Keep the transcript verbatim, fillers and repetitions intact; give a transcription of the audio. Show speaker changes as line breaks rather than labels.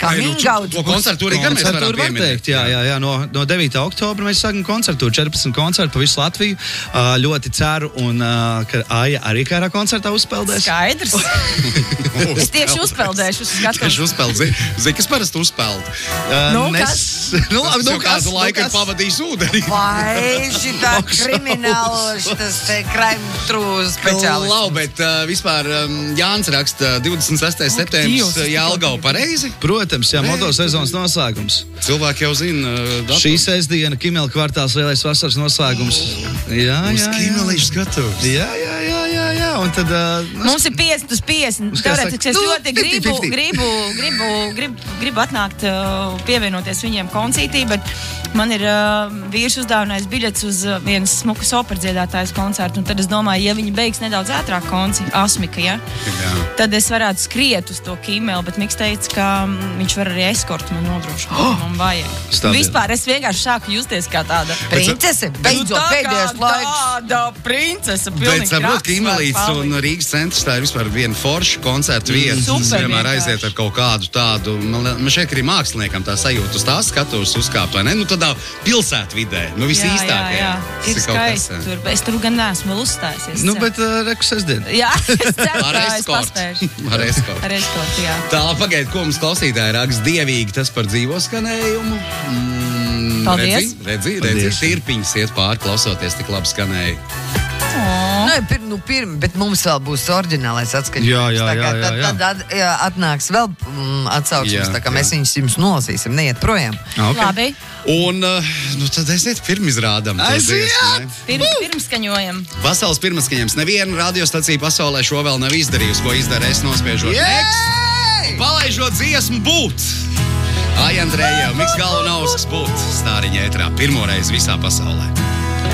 Kā Mingaudz.
To koncertūri gan mēs varam pieminēt.
Jā, jā, jā. No, no devītā oktobra mēs sākam koncertūru. četrpadsmit koncertu pa visu Latviju. Uh, ļoti ceru, un uh, ka Aija arī kādā koncertā uzpeldēs.
Skaidrs. Es tieši uzpeldēšu.
Tieši uzpeldi. Zini, kas parasti uzpeld?
Uh,
Nu,
nes...
kas?
Nu, labi,
Nu,
nu, kas?
kādu laiku ir
Nu, kas?
pavadījis ūdenī.
Vai šitā krimināls, tas te crime true speciālists.
Lau, bet uh, vispār um, Jānis raksta divdesmit sestais septembris
Dievs,
Jelgava pareizi.
Protams, jā, motosezonas noslēgums.
Cilvēki jau zina. Uh,
Šī sestdiena Kimela kvartāls lielais vasaras noslēgums. Jā,
Uz
jā, jā.
Kimelīšu skatuvs.
Jā, jā, jā, jā, jā. Un tad... Uh,
Mums ir piecdesmit uz piecdesmit. Teorētiski es
Nu,
ļoti
fifty,
gribu,
fifty.
gribu, gribu, gribu, gribu atnākt, uh, pievienoties viņiem koncītī, bet man ir uh, vīrs uzdāvinājis biļets uz uh, vienas smukas operdziedātājas koncertu, un tad es domāju, ja viņi beigs nedaudz ātrāk konci, Asmika, ja?
Jā.
Tad es varētu skriet uz to Kimelu, bet Miks teica, ka mm, viņš var arī eskortu man nodrošināt, oh! man vajag.
Stabili.
Vispār es vienkārši sāku justies kā tāda
Princese, beidzot, pēdējais laiks.
Tāda princese,
Bet
pilnīgi
saprot, ka
kraks var
Kimelīts
palikt.
un Rīgas centrs tā ir vispār viena forša koncerta vieta.
Super
Tas vienmēr
vienkārši.
aiziet ar kaut kādu tādu, man, man šeit arī māksliniekam tā sajūta uz tās skatuves uzkāpt, vai ne? Nu tādā pilsētvidē, nu visīstākajā.
Jā, jā, jā. Ir
Tas kaut kas,
skaisti
jā.
tur, bet es tur gan neesmu vēl uzstājusies.
Nu, bet uh, reku sestdien.
Jā, es ceru,
Ar
ka es
eskortu.
paspēšu.
Ar eskortu.
Ar eskortu, jā.
Tālāk pagaid, ko mums klausītāji raksta dievīgi tas par dzīvo skanējumu. Mm,
Paldies.
Redzi, redzi, redzi,
Paldies.
tirpiņas iet pāri, klausoties tik labi skanēja.
Oh.
Nu, pir, nu, pirm, bet mums vēl būs oriģinālais atskaņojums.
Jā, jā,
Tā kā
jā, jā,
Tad,
jā.
tad at, jā, atnāks vēl mm, atsauksmes,
Jā,
tā kā
jā.
mēs viņus jums nolasīsim, neiet projām.
Okay.
Labi,
Un, uh, nu tad aiziet pirmizrādam. to
Aiziet!
dziesmu, ne?
pirms, pirms skaņojam.
Pasaules pirmaskaņams. Neviena radiostacija pasaulē šo vēl nav izdarījusi, ko izdara es nospiežot next. Palaižot dziesmu būt. Aija Andreja, Miks Galvanauskas būt. Stāriņa ētrā pirmoreiz visā pasaulē.